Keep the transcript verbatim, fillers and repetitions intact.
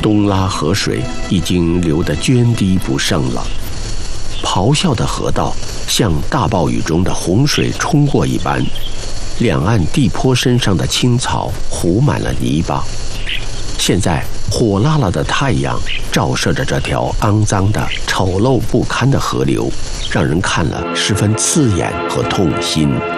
东拉河水已经流得涓滴不剩了，咆哮的河道像大暴雨中的洪水冲过一般，两岸地坡身上的青草糊满了泥巴。现在火辣辣的太阳照射着这条肮脏的、丑陋不堪的河流，让人看了十分刺眼和痛心。